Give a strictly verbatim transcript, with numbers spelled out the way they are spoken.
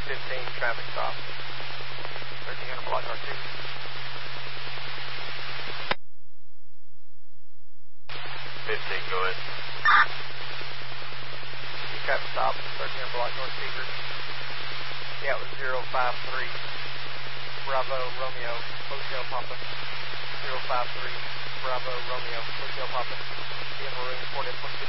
fifteen, traffic stop. thirteen hundred block R two. fifteen, go ahead. Traffic stop, thirteen hundred block North Seeger. Yeah, it was zero five three. Bravo, Romeo, Hotel Papa. zero five three, Bravo, Romeo, Hotel Papa. In maroon, four point six